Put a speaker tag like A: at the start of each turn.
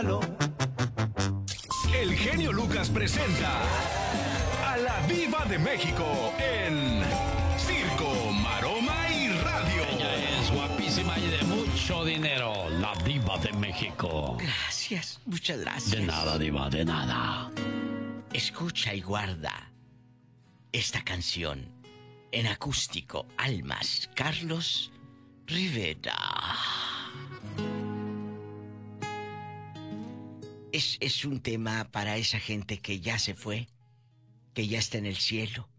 A: El genio Lucas presenta a la Diva de México en Circo, Maroma y Radio.
B: Ella es guapísima y de mucho dinero, la Diva de México.
C: Gracias, muchas gracias.
B: De nada, Diva, de nada.
C: Escucha y guarda esta canción en acústico, Almas, Carlos Rivera. Es un tema para esa gente que ya se fue, que ya está en el cielo,